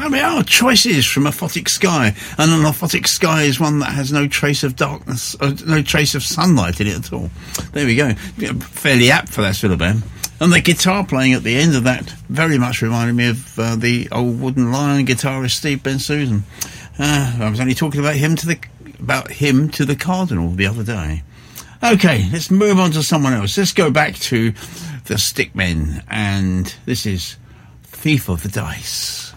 there we are, choices from Aphotic Sky. And an Aphotic Sky is one that has no trace of darkness, no trace of sunlight in it at all. There we go. Fairly apt for that sort of band. And the guitar playing at the end of that very much reminded me of the old Wooden Lion guitarist Steve Bensusan. I was only talking about him to the Cardinal the other day. Okay, let's move on to someone else. Let's go back to the Stickmen, and this is Thief of the Dice.